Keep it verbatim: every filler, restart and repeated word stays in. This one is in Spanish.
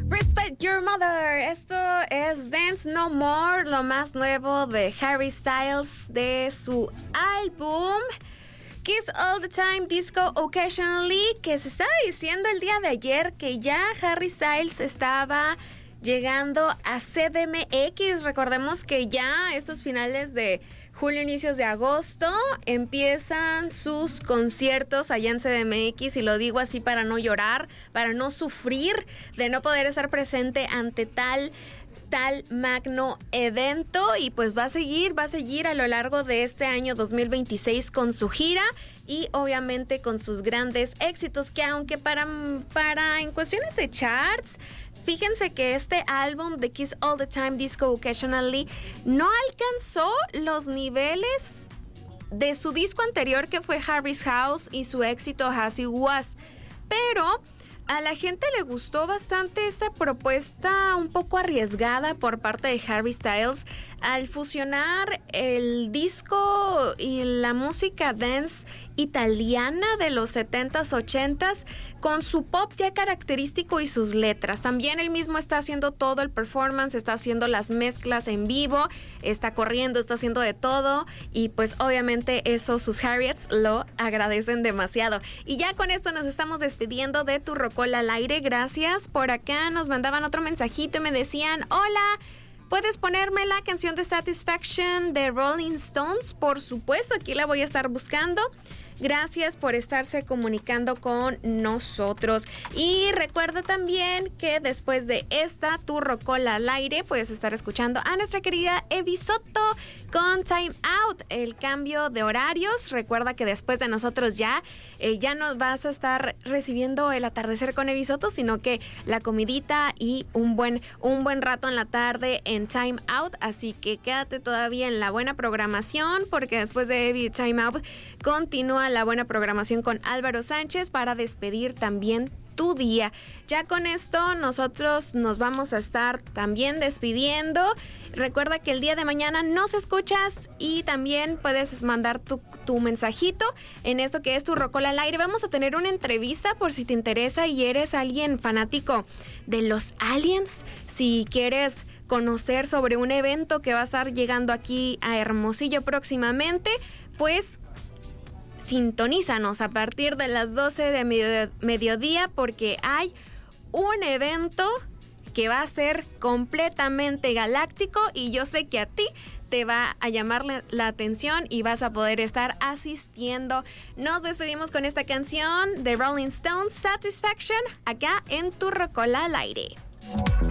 Respect Your Mother. Esto es Dance No More, lo más nuevo de Harry Styles de su álbum Kiss All the Time, Disco Occasionally, que se estaba diciendo el día de ayer que ya Harry Styles estaba llegando a C D M X. Recordemos que ya estos finales de julio, inicios de agosto, empiezan sus conciertos allá en C D M X, y lo digo así para no llorar, para no sufrir de no poder estar presente ante tal tal magno evento. Y pues va a seguir, va a seguir a lo largo de este año dos mil veintiséis con su gira y obviamente con sus grandes éxitos, que aunque para, para en cuestiones de charts, fíjense que este álbum de Kiss All the Time, Disco Occasionally, no alcanzó los niveles de su disco anterior, que fue Harry's House, y su éxito As It Was. Pero a la gente le gustó bastante esta propuesta un poco arriesgada por parte de Harry Styles al fusionar el disco y la música dance italiana de los setentas, ochentas con su pop ya característico y sus letras. También él mismo está haciendo todo el performance, está haciendo las mezclas en vivo, está corriendo, está haciendo de todo, y pues obviamente eso sus Harriets lo agradecen demasiado. Y ya con esto nos estamos despidiendo de Tu Rocola al Aire. Gracias. Por acá nos mandaban otro mensajito y me decían: hola, ¿puedes ponerme la canción de Satisfaction de Rolling Stones? Por supuesto, aquí la voy a estar buscando. Gracias por estarse comunicando con nosotros. Y recuerda también que después de esta Tu Rocola al Aire puedes estar escuchando a nuestra querida Evi Soto con Time Out, el cambio de horarios. Recuerda que después de nosotros ya, eh, ya no vas a estar recibiendo el atardecer con Evi Soto, sino que la comidita y un buen, un buen rato en la tarde en Time Out. Así que quédate todavía en la buena programación, porque después de Evi Time Out continúa la buena programación con Álvaro Sánchez para despedir también tu día. Ya con esto nosotros nos vamos a estar también despidiendo. Recuerda que el día de mañana nos escuchas y también puedes mandar tu, tu mensajito en esto que es Tu Rocola al Aire. Vamos a tener una entrevista por si te interesa y eres alguien fanático de los aliens. Si quieres conocer sobre un evento que va a estar llegando aquí a Hermosillo próximamente, pues sintonízanos a partir de las doce de medio, mediodía, porque hay un evento que va a ser completamente galáctico y yo sé que a ti te va a llamar la, la atención y vas a poder estar asistiendo. Nos despedimos con esta canción de Rolling Stones, Satisfaction, acá en Tu Rocola al Aire.